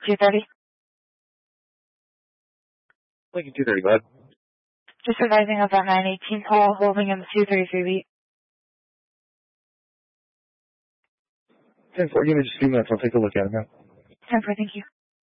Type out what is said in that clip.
230. Lincoln 230, bud. Just advising of that 918 call, holding in the 233 beat. 10-4, give me just a few minutes. I'll take a look at it now. 10-4, thank you.